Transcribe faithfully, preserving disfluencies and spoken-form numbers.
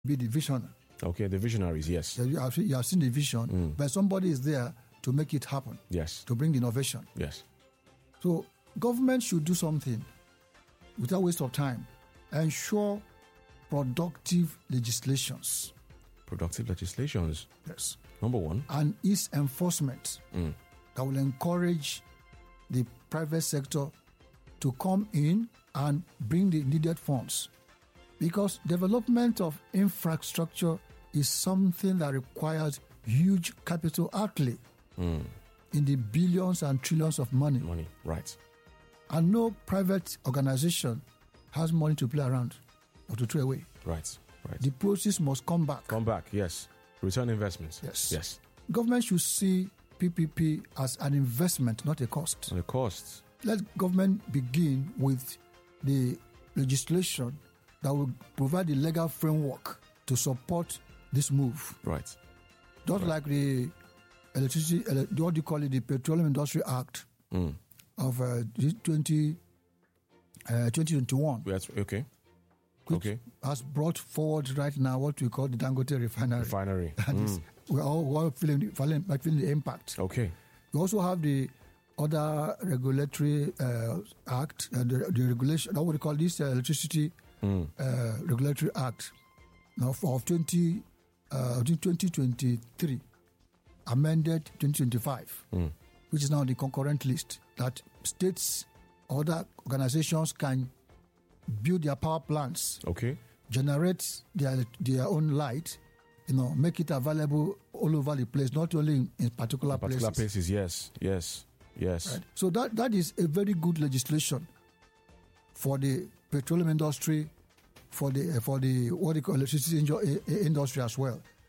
be the visionary. Okay, the visionaries, yes. You have, you have seen the vision, Mm. but somebody is there to make it happen, Yes, to bring the innovation. yes. So government should do something without waste of time. Ensure productive legislations. Productive legislations. Yes. Number one. And ease enforcement Mm. that will encourage the private sector to come in and bring the needed funds. Because development of infrastructure is something that requires huge capital outlay Mm. in the billions and trillions of money. Money, right. And no private organization has money to play around or to throw away. Right, right. The process must come back. Come back, yes. Return investments. Yes. Yes. Government should see P P P as an investment, not a cost. And the costs. Let government begin with the legislation that will provide the legal framework to support this move. Right. Just right. like the electricity, ele- what do you call it, the Petroleum Industry Act Mm. of uh, twenty, uh, twenty twenty-one. That's, okay. Which Okay. has brought forward right now what we call the Dangote refinery. Refinery. And Mm. it's- we're all, we're all feeling, feeling, feeling the impact. Okay. We also have the other regulatory uh, act, uh, the, the regulation, what we call this uh, electricity Mm. uh, regulatory act now for twenty, uh, twenty twenty-three, amended twenty twenty-five, Mm. which is now the concurrent list that states, other organizations can build their power plants, Okay. generate their their own light, you know, make it available all over the place, not only in, in particular, Particular places. places, yes. Yes. Yes. Right? So that that is a very good legislation for the petroleum industry, for the for the what they call electricity industry as well.